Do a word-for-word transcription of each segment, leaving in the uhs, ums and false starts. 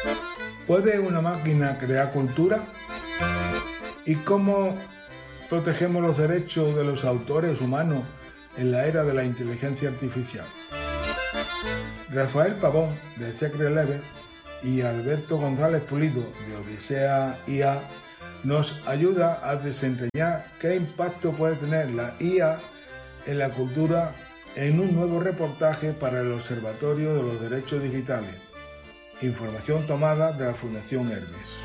¿Puede una máquina crear cultura? ¿Y cómo protegemos los derechos de los autores humanos en la era de la inteligencia artificial? Rafael Pavón, de Secret Level, y Alberto González Pulido, de Odisea I A, nos ayuda a desentrañar qué impacto puede tener la I A en la cultura en un nuevo reportaje para el Observatorio de los Derechos Digitales. Información tomada de la Fundación Hermes.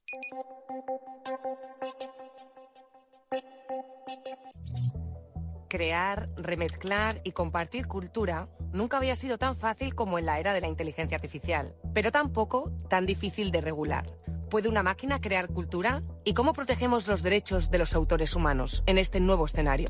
Crear, remezclar y compartir cultura nunca había sido tan fácil como en la era de la inteligencia artificial, pero tampoco tan difícil de regular. ¿Puede una máquina crear cultura? ¿Y cómo protegemos los derechos de los autores humanos en este nuevo escenario?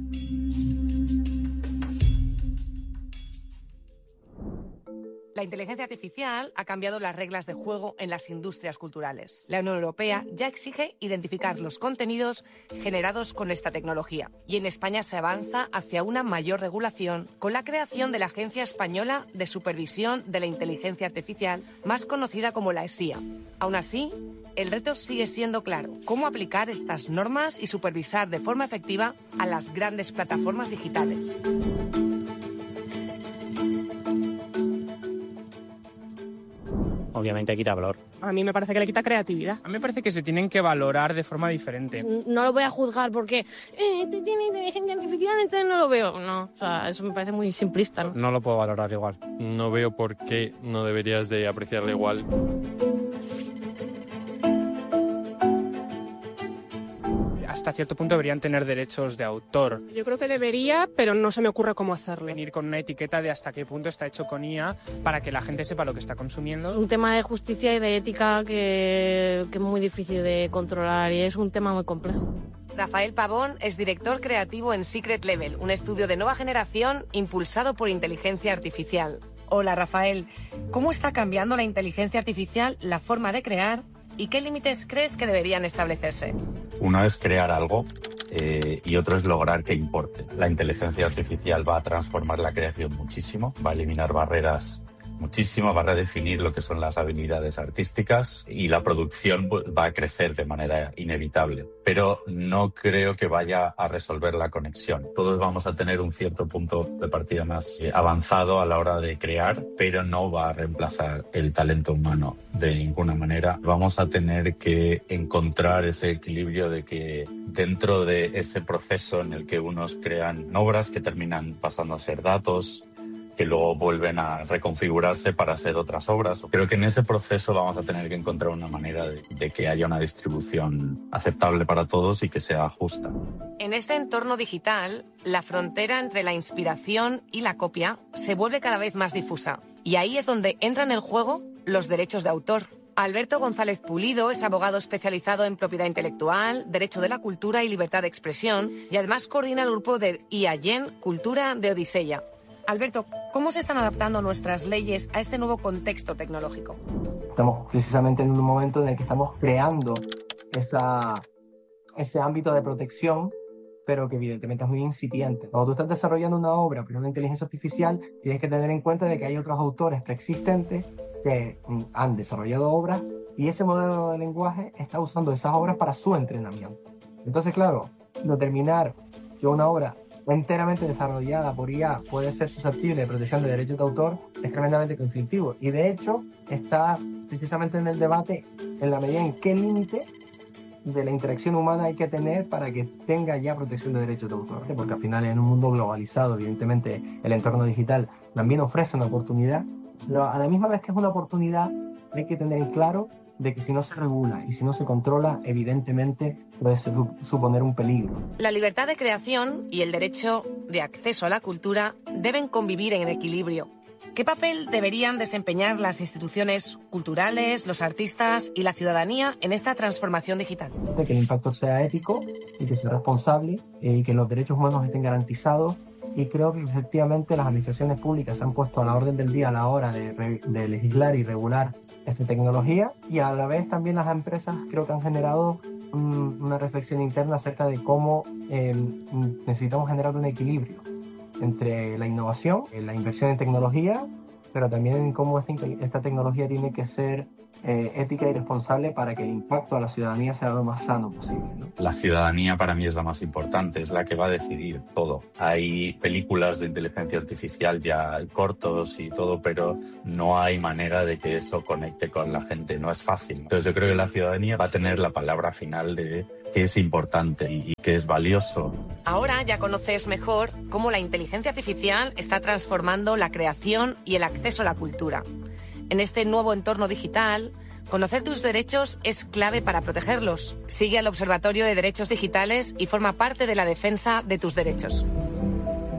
La inteligencia artificial ha cambiado las reglas de juego en las industrias culturales. La Unión Europea ya exige identificar los contenidos generados con esta tecnología. Y en España se avanza hacia una mayor regulación con la creación de la Agencia Española de Supervisión de la Inteligencia Artificial, más conocida como la E S I A. Aún así, el reto sigue siendo claro: cómo aplicar estas normas y supervisar de forma efectiva a las grandes plataformas digitales. Obviamente quita valor. A mí me parece que le quita creatividad. A mí me parece que se tienen que valorar de forma diferente. No lo voy a juzgar porque eh, este tiene inteligencia artificial, entonces no lo veo. No, o sea, eso me parece muy simplista, ¿no? No lo puedo valorar igual. No veo por qué no deberías de apreciarlo igual. Hasta cierto punto deberían tener derechos de autor. Yo creo que debería, pero no se me ocurre cómo hacerlo. Venir con una etiqueta de hasta qué punto está hecho con I A para que la gente sepa lo que está consumiendo. Es un tema de justicia y de ética que, que es muy difícil de controlar y es un tema muy complejo. Rafael Pavón es director creativo en Secret Level, un estudio de nueva generación impulsado por inteligencia artificial. Hola, Rafael. ¿Cómo está cambiando la inteligencia artificial la forma de crear y qué límites crees que deberían establecerse? Uno es crear algo eh, y otro es lograr que importe. La inteligencia artificial va a transformar la creación muchísimo, va a eliminar barreras muchísimo, va a redefinir lo que son las habilidades artísticas y la producción va a crecer de manera inevitable. Pero no creo que vaya a resolver la conexión. Todos vamos a tener un cierto punto de partida más avanzado a la hora de crear, pero no va a reemplazar el talento humano de ninguna manera. Vamos a tener que encontrar ese equilibrio de que dentro de ese proceso en el que unos crean obras que terminan pasando a ser datos, que luego vuelven a reconfigurarse para hacer otras obras. Creo que en ese proceso vamos a tener que encontrar una manera de, de que haya una distribución aceptable para todos y que sea justa. En este entorno digital, la frontera entre la inspiración y la copia se vuelve cada vez más difusa. Y ahí es donde entran en el juego los derechos de autor. Alberto González Pulido es abogado especializado en propiedad intelectual, derecho de la cultura y libertad de expresión, y además coordina el grupo de I A Gen Cultura de Odisea. Alberto, ¿cómo se están adaptando nuestras leyes a este nuevo contexto tecnológico? Estamos precisamente en un momento en el que estamos creando esa, ese ámbito de protección, pero que evidentemente es muy incipiente. Cuando tú estás desarrollando una obra por una inteligencia artificial, tienes que tener en cuenta de que hay otros autores preexistentes que han desarrollado obras y ese modelo de lenguaje está usando esas obras para su entrenamiento. Entonces, claro, determinar que una obra enteramente desarrollada por I A puede ser susceptible de protección de derechos de autor es tremendamente conflictivo y de hecho está precisamente en el debate en la medida en qué límite de la interacción humana hay que tener para que tenga ya protección de derechos de autor, porque al final en un mundo globalizado evidentemente el entorno digital también ofrece una oportunidad, pero a la misma vez que es una oportunidad hay que tener en claro de que si no se regula y si no se controla, evidentemente puede suponer un peligro. La libertad de creación y el derecho de acceso a la cultura deben convivir en equilibrio. ¿Qué papel deberían desempeñar las instituciones culturales, los artistas y la ciudadanía en esta transformación digital? De que el impacto sea ético y que sea responsable y que los derechos humanos estén garantizados. Y creo que efectivamente las administraciones públicas se han puesto a la orden del día a la hora de, de legislar y regular esta tecnología y a la vez también las empresas creo que han generado um, una reflexión interna acerca de cómo eh, necesitamos generar un equilibrio entre la innovación, la inversión en tecnología, pero también en cómo esta, esta tecnología tiene que ser eh, ética y responsable para que el impacto a la ciudadanía sea lo más sano posible, ¿no? La ciudadanía para mí es la más importante, es la que va a decidir todo. Hay películas de inteligencia artificial ya cortos y todo, pero no hay manera de que eso conecte con la gente, no es fácil. Entonces yo creo que la ciudadanía va a tener la palabra final de qué es importante y qué es valioso. Ahora ya conoces mejor cómo la inteligencia artificial está transformando la creación y el acceso a la cultura. En este nuevo entorno digital, conocer tus derechos es clave para protegerlos. Sigue al Observatorio de Derechos Digitales y forma parte de la defensa de tus derechos.